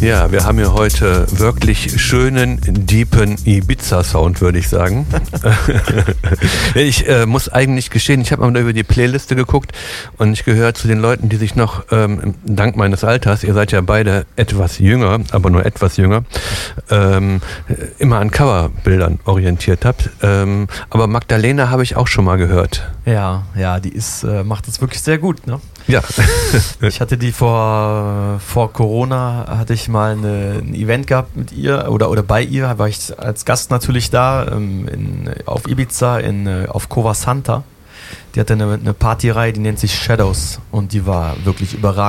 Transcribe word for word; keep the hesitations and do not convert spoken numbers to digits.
Ja, wir haben hier heute wirklich schönen, deepen Ibiza-Sound, würde ich sagen. Ich äh, muss eigentlich gestehen, ich habe mal über die Playliste geguckt und ich gehöre zu den Leuten, die sich noch, ähm, dank meines Alters, ihr seid ja beide etwas jünger, aber nur etwas jünger, ähm, immer an Coverbildern orientiert habt. Ähm, aber Magdalena habe ich auch schon mal gehört. Ja, ja, die ist, äh, macht das wirklich sehr gut, ne? Ja. Ich hatte die vor, vor Corona, hatte ich mal eine, ein Event gehabt mit ihr oder, oder bei ihr, war ich als Gast natürlich da, ähm, in, auf Ibiza, in, auf Cova Santa. Die hatte eine, eine Partyreihe, die nennt sich Shadows und die war wirklich überragend.